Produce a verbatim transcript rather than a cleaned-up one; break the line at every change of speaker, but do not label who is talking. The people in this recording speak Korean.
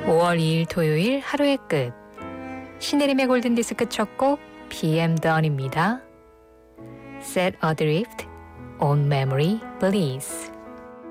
오월 이일 토요일 하루의 끝. 신혜림의 골든디스크 첫 곡 피엠 Dawn입니다. Set adrift on memory bliss.